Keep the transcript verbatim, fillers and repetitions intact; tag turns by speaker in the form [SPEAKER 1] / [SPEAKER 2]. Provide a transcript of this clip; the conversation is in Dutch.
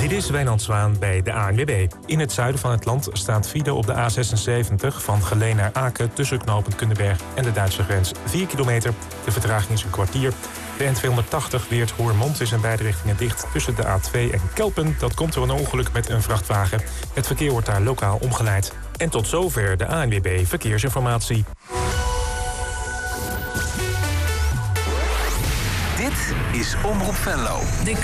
[SPEAKER 1] Dit is Wijnand Zwaan bij de A N W B. In het zuiden van het land staat file op de A zesenzeventig... van Geleen naar Aken tussen knooppunt Kundenberg en de Duitse grens. vier kilometer, de vertraging is een kwartier. De N tweehonderdtachtig Weert-Hoormond is in beide richtingen dicht tussen de A twee en Kelpen. Dat komt door een ongeluk met een vrachtwagen. Het verkeer wordt daar lokaal omgeleid. En tot zover de A N W B Verkeersinformatie.
[SPEAKER 2] Dit is Omroep Venlo.
[SPEAKER 3] De